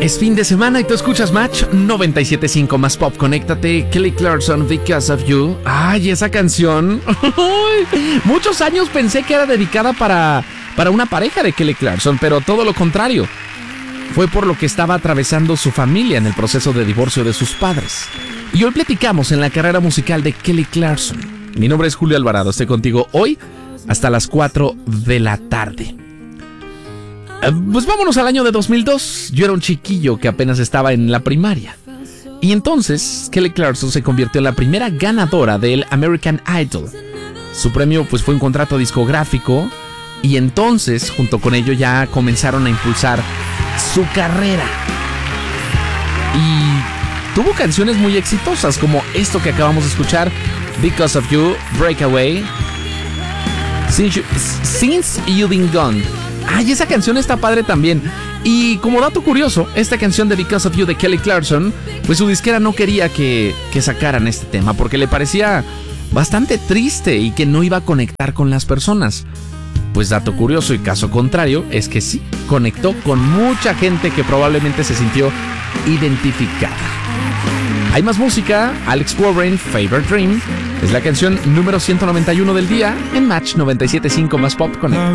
Es fin de semana y tú escuchas Match 97.5 más pop. Conéctate, Kelly Clarkson, Because of You. Ay, esa canción. Muchos años pensé que era dedicada para una pareja de Kelly Clarkson, pero todo lo contrario. Fue por lo que estaba atravesando su familia en el proceso de divorcio de sus padres. Y hoy platicamos en la carrera musical de Kelly Clarkson. Mi nombre es Julio Alvarado, estoy contigo hoy hasta las 4 de la tarde. Pues vámonos al año de 2002. Yo era un chiquillo que apenas estaba en la primaria. Y entonces Kelly Clarkson se convirtió en la primera ganadora del American Idol. Su premio pues fue un contrato discográfico. Y entonces junto con ello ya comenzaron a impulsar su carrera. Y tuvo canciones muy exitosas como esto que acabamos de escuchar, Because of You, Breakaway, Since You've Been Gone. Ay, esa canción está padre también. Y como dato curioso, esta canción de Because of You de Kelly Clarkson, pues su disquera no quería que sacaran este tema porque le parecía bastante triste y que no iba a conectar con las personas. Pues dato curioso y caso contrario es que sí, conectó con mucha gente que probablemente se sintió identificada. Hay más música. Alex Warren, Favorite Dream, es la canción número 191 del día en Match 97.5 más pop. Connect.